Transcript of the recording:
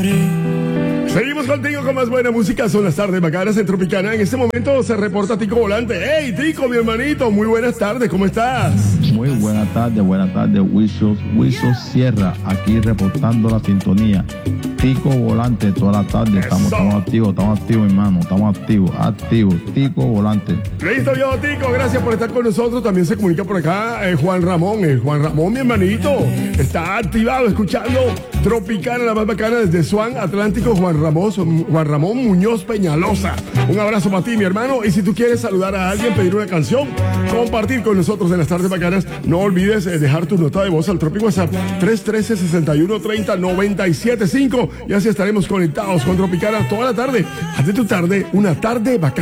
Seguimos contigo con más buena música. Son las tardes bacanas en Tropicana. En este momento se reporta Tico Volante. ¡Hey, Tico, mi hermanito! Muy buenas tardes, ¿cómo estás? Muy buenas tardes, Wilson Sierra, aquí reportando la sintonía. Tico Volante toda la tarde, estamos activos, hermano, estamos activos, Tico Volante. Listo yo, Tico, gracias por estar con nosotros. También se comunica por acá Juan Ramón, mi hermanito, está activado, escuchando Tropicana, la más bacana desde Swan Atlántico, Juan Ramón Muñoz Peñalosa. Un abrazo para ti, mi hermano, y si tú quieres saludar a alguien, pedir una canción, compartir con nosotros en las tardes bacanas, no olvides dejar tu nota de voz al Tropic WhatsApp 313-6130-975 y así estaremos conectados con Tropicana toda la tarde. Haz de tu tarde una tarde bacana.